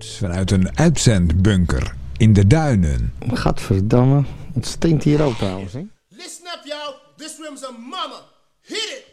geluid vanuit een uitzendbunker in de duinen. Gadverdamme, het stinkt hier ook trouwens, hè? Listen up, y'all. This room's a mama. Hit it!